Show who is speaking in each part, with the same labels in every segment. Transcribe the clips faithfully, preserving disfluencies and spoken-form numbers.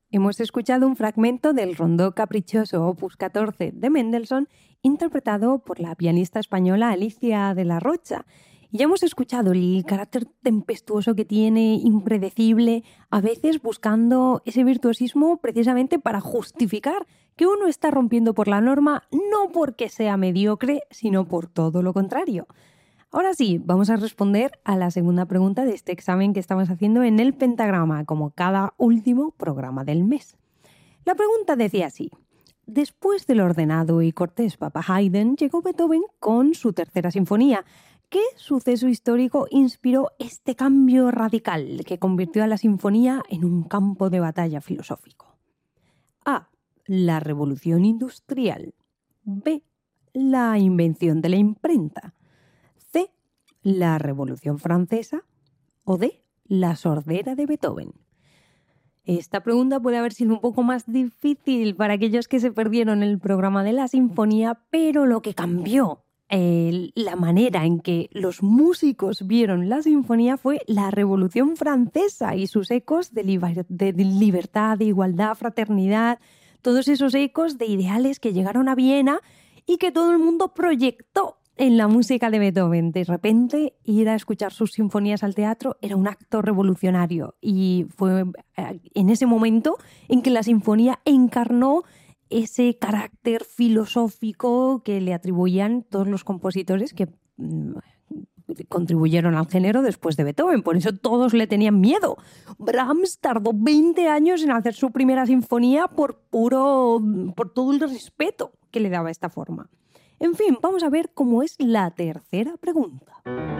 Speaker 1: Hemos escuchado un fragmento del Rondó Caprichoso Opus catorce de Mendelssohn, interpretado por la pianista española Alicia de la Rocha. Y ya hemos escuchado el carácter tempestuoso que tiene, impredecible, a veces buscando ese virtuosismo precisamente para justificar que uno está rompiendo por la norma, no porque sea mediocre, sino por todo lo contrario. Ahora sí, vamos a responder a la segunda pregunta de este examen que estamos haciendo en el pentagrama, como cada último programa del mes. La pregunta decía así: después del ordenado y cortés Papa Haydn, llegó Beethoven con su tercera sinfonía. ¿Qué suceso histórico inspiró este cambio radical que convirtió a la sinfonía en un campo de batalla filosófico? A. La revolución industrial. B. La invención de la imprenta. C. La Revolución Francesa. O D. La sordera de Beethoven. Esta pregunta puede haber sido un poco más difícil para aquellos que se perdieron el programa de la sinfonía, pero lo que cambió eh, la manera en que los músicos vieron la sinfonía fue la Revolución Francesa y sus ecos de, liber- de libertad, de igualdad, fraternidad, todos esos ecos de ideales que llegaron a Viena y que todo el mundo proyectó en la música de Beethoven. De repente, ir a escuchar sus sinfonías al teatro era un acto revolucionario y fue en ese momento en que la sinfonía encarnó ese carácter filosófico que le atribuían todos los compositores que mmm, contribuyeron al género después de Beethoven. Por eso todos le tenían miedo. Brahms tardó veinte años en hacer su primera sinfonía por puro, por todo el respeto que le daba esta forma. En fin, vamos a ver cómo es la tercera pregunta.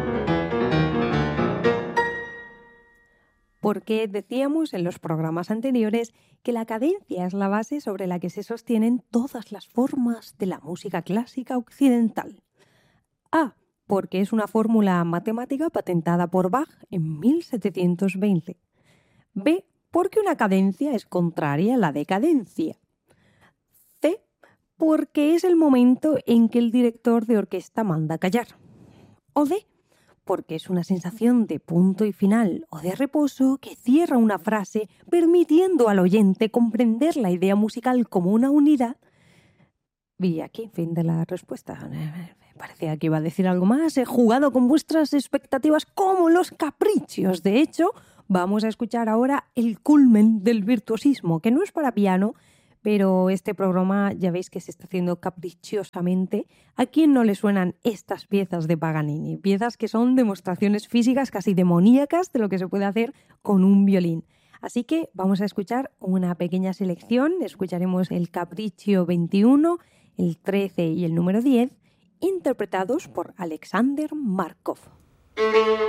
Speaker 1: Porque decíamos en los programas anteriores que la cadencia es la base sobre la que se sostienen todas las formas de la música clásica occidental. A. Porque es una fórmula matemática patentada por Bach en mil setecientos veinte. B. Porque una cadencia es contraria a la decadencia. C. Porque es el momento en que el director de orquesta manda callar. O D. Porque es una sensación de punto y final o de reposo que cierra una frase, permitiendo al oyente comprender la idea musical como una unidad. Y aquí, fin de la respuesta. Me parecía que iba a decir algo más. He jugado con vuestras expectativas como los caprichos. De hecho, vamos a escuchar ahora el culmen del virtuosismo, que no es para piano, pero este programa ya veis que se está haciendo caprichosamente. ¿A quién no le suenan estas piezas de Paganini? Piezas que son demostraciones físicas casi demoníacas de lo que se puede hacer con un violín. Así que vamos a escuchar una pequeña selección. Escucharemos el Capriccio veintiuno, el trece y el número diez, interpretados por Alexander Markov.